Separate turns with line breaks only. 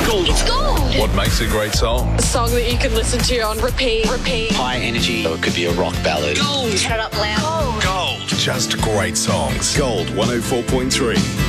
gold.
It's gold.
What makes a great song?
A song that you can listen to on repeat.
High energy. Or it could be a rock ballad.
Gold. Turn it up loud.
Gold. Just great songs. Gold 104.3.